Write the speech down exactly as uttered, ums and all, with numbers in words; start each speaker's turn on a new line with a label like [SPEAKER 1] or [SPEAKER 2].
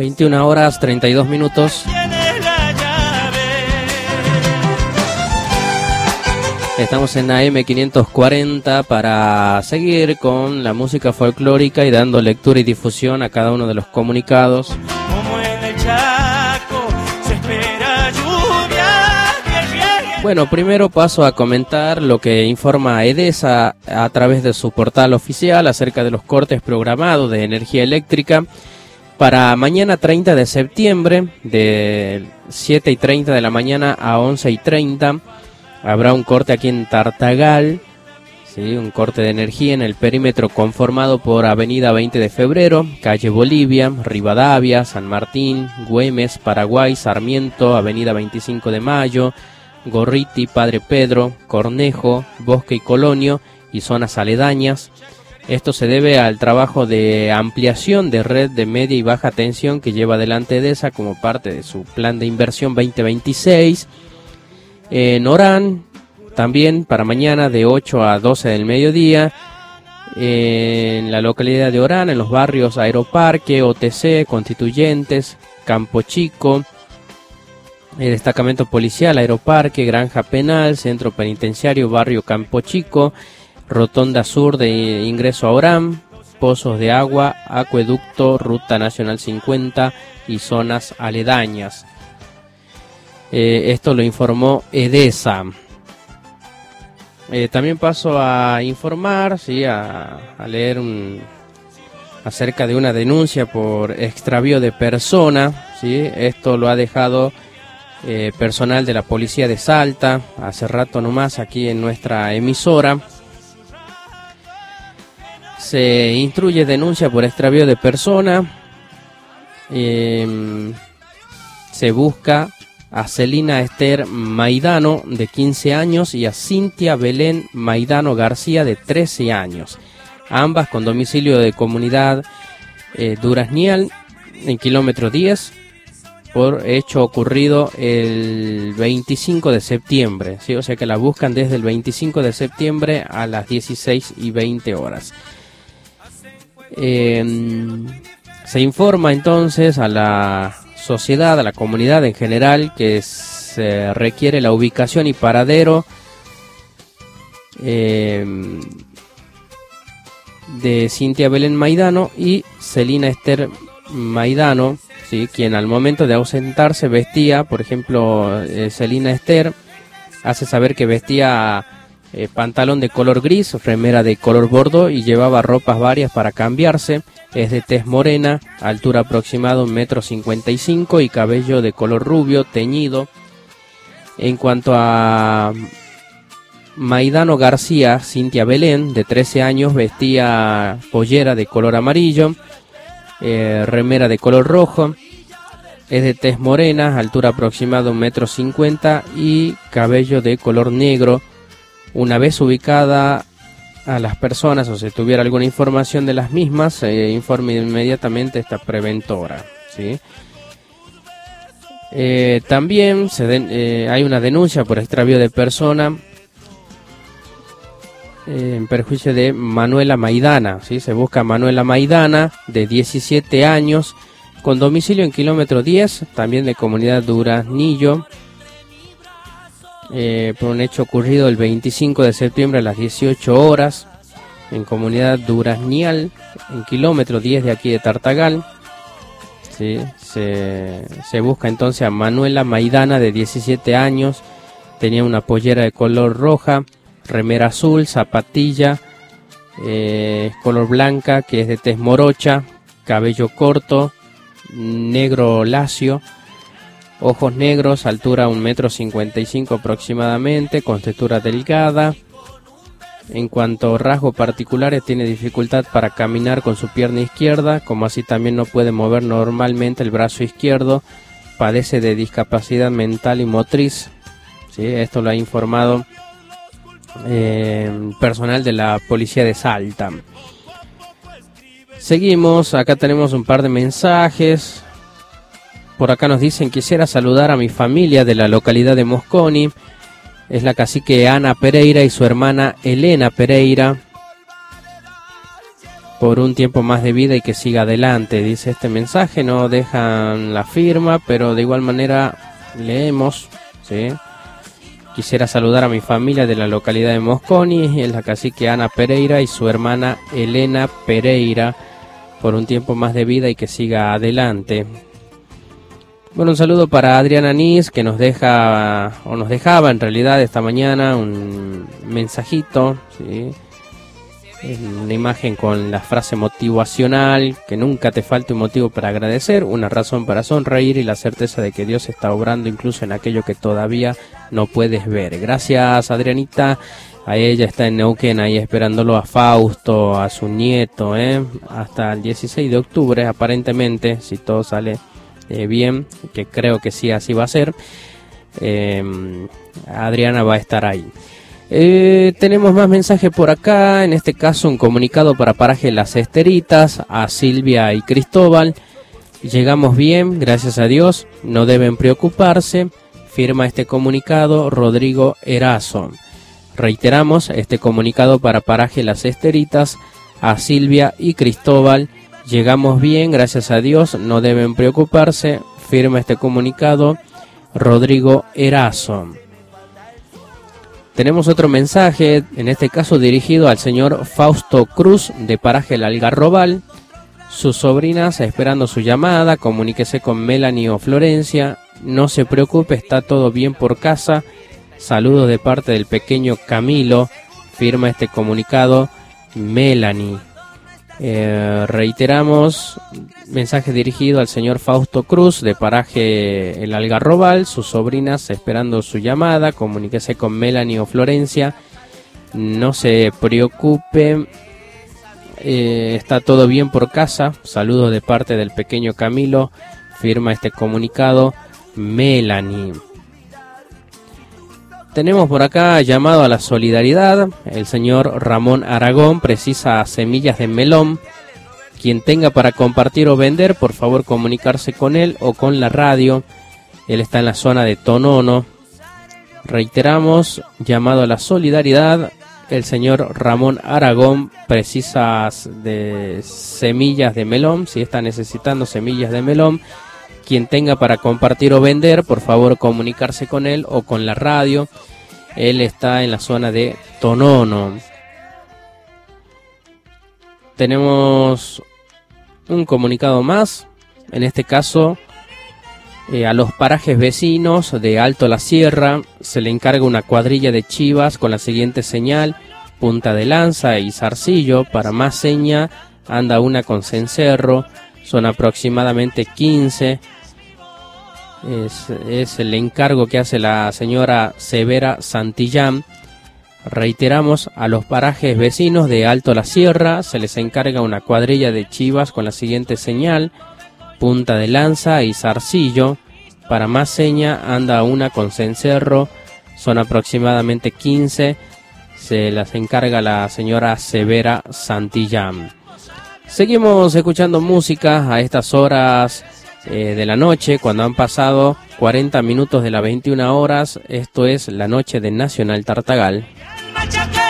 [SPEAKER 1] veintiuna horas treinta y dos minutos. Estamos en A M quinientos cuarenta para seguir con la música folclórica y dando lectura y difusión a cada uno de los comunicados.
[SPEAKER 2] Como en el Chaco se espera lluvia.
[SPEAKER 1] Bueno, primero paso a comentar lo que informa EDESA a través de su portal oficial acerca de los cortes programados de energía eléctrica para mañana treinta de septiembre de siete y treinta de la mañana a once y treinta. Habrá un corte aquí en Tartagal, ¿sí? Un corte de energía en el perímetro conformado por Avenida veinte de febrero, Calle Bolivia, Rivadavia, San Martín, Güemes, Paraguay, Sarmiento, Avenida veinticinco de mayo, Gorriti, Padre Pedro, Cornejo, Bosque y Colonio y zonas aledañas. Esto se debe al trabajo de ampliación de red de media y baja tensión que lleva adelante EDESA como parte de su plan de inversión veinte veintiséis. En Orán, también para mañana de ocho a doce del mediodía, en la localidad de Orán, en los barrios Aeroparque, O T C, Constituyentes, Campo Chico, el destacamento policial Aeroparque, Granja Penal, Centro Penitenciario, Barrio Campo Chico, Rotonda Sur de ingreso a Orán, Pozos de Agua, Acueducto, Ruta Nacional cincuenta y zonas aledañas. Eh, esto lo informó EDESA. Eh, también paso a informar, ¿sí? a, a leer un, acerca de una denuncia por extravío de persona, ¿sí? Esto lo ha dejado eh, personal de la policía de Salta, hace rato nomás aquí en nuestra emisora. Se instruye denuncia por extravío de persona. Eh, se busca a Celina Esther Maidano, de quince años, y a Cintia Belén Maidano García, de trece años. Ambas con domicilio de comunidad eh, Duraznial, en kilómetro diez, por hecho ocurrido el veinticinco de septiembre. ¿Sí? O sea que la buscan desde el veinticinco de septiembre a las dieciséis y veinte horas. Eh, se informa entonces a la sociedad, a la comunidad en general, que se requiere la ubicación y paradero eh, de Cintia Belén Maidano y Celina Esther Maidano, ¿sí? Quien al momento de ausentarse vestía, por ejemplo, eh, Celina Esther hace saber que vestía eh, pantalón de color gris, remera de color bordo y llevaba ropas varias para cambiarse. Es de tez morena, altura aproximada un metro cincuenta y cinco y cabello de color rubio, teñido. En cuanto a Maidano García, Cintia Belén, de trece años, vestía pollera de color amarillo, eh, remera de color rojo. Es de tez morena, altura aproximada un metro cincuenta y cabello de color negro. Una vez ubicada a las personas o si tuviera alguna información de las mismas, se eh, informe inmediatamente a esta preventora, ¿sí? Eh, también se den, eh, hay una denuncia por extravío de persona eh, en perjuicio de Manuela Maidana, ¿sí? Se busca a Manuela Maidana, de diecisiete años, con domicilio en kilómetro diez, también de comunidad Duraznillo, Eh, por un hecho ocurrido el veinticinco de septiembre a las dieciocho horas en comunidad Duraznial, en kilómetro diez de aquí de Tartagal. ¿Sí? Se, se busca entonces a Manuela Maidana, de diecisiete años, tenía una pollera de color roja, remera azul, zapatilla eh, color blanca, que es de tez morocha, cabello corto, negro lacio, ojos negros, altura un metro cincuenta y cinco aproximadamente, con textura delgada. En cuanto a rasgos particulares, tiene dificultad para caminar con su pierna izquierda, como así también no puede mover normalmente el brazo izquierdo, padece de discapacidad mental y motriz. ¿Sí? Esto lo ha informado eh, personal de la policía de Salta. Seguimos, acá tenemos un par de mensajes. Por acá nos dicen: quisiera saludar a mi familia de la localidad de Mosconi. Es la cacique Ana Pereira y su hermana Elena Pereira. por un tiempo más de vida y que siga adelante, dice este mensaje. No dejan la firma, pero de igual manera leemos, ¿sí? Quisiera saludar a mi familia de la localidad de Mosconi, es la cacique Ana Pereira y su hermana Elena Pereira, por un tiempo más de vida y que siga adelante. Bueno, un saludo para Adriana Nis, que nos deja, o nos dejaba en realidad esta mañana un mensajito, ¿sí? Una imagen con la frase motivacional: que nunca te falte un motivo para agradecer, una razón para sonreír y la certeza de que Dios está obrando incluso en aquello que todavía no puedes ver. Gracias, Adrianita. A ella está en Neuquén, ahí esperándolo a Fausto, a su nieto, ¿eh? Hasta el dieciséis de octubre, aparentemente, si todo sale eh, bien, que creo que sí, así va a ser. eh, Adriana va a estar ahí. Eh, tenemos más mensajes por acá, en este caso un comunicado para Paraje Las Esteritas, a Silvia y Cristóbal. Llegamos bien, gracias a Dios, no deben preocuparse. Firma este comunicado Rodrigo Erazo. Reiteramos este comunicado para Paraje Las Esteritas, a Silvia y Cristóbal. Llegamos bien, gracias a Dios, no deben preocuparse. Firma este comunicado Rodrigo Erazo. Tenemos otro mensaje, en este caso dirigido al señor Fausto Cruz de Paraje El Algarrobal. Sus sobrinas esperando su llamada, comuníquese con Melanie o Florencia. No se preocupe, está todo bien por casa. Saludos de parte del pequeño Camilo. Firma este comunicado Melanie. Eh, reiteramos, mensaje dirigido al señor Fausto Cruz de Paraje El Algarrobal, sus sobrinas esperando su llamada, comuníquese con Melanie o Florencia, no se preocupe, eh, está todo bien por casa, saludos de parte del pequeño Camilo, firma este comunicado Melanie. Tenemos por acá llamado a la solidaridad. El señor Ramón Aragón precisa semillas de melón. Quien tenga para compartir o vender, por favor comunicarse con él o con la radio. Él está en la zona de Tonono. Reiteramos, llamado a la solidaridad. El señor Ramón Aragón precisa de semillas de melón. Si está necesitando semillas de melón, quien tenga para compartir o vender, por favor comunicarse con él o con la radio. Él está en la zona de Tonono. Tenemos un comunicado más, en este caso eh, a los parajes vecinos de Alto La Sierra se le encarga una cuadrilla de chivas con la siguiente señal: Punta de Lanza y Zarcillo. Para más seña anda una con cencerro. Son aproximadamente quince. Es, es el encargo que hace la señora Severa Santillán. Reiteramos, a los parajes vecinos de Alto La Sierra se les encarga una cuadrilla de chivas con la siguiente señal: Punta de Lanza y Zarcillo. Para más seña anda una con cencerro. Son aproximadamente quince. Se las encarga la señora Severa Santillán. Seguimos escuchando música a estas horas eh, de la noche, cuando han pasado cuarenta minutos de las veintiuna horas. Esto es la noche de Nacional Tartagal.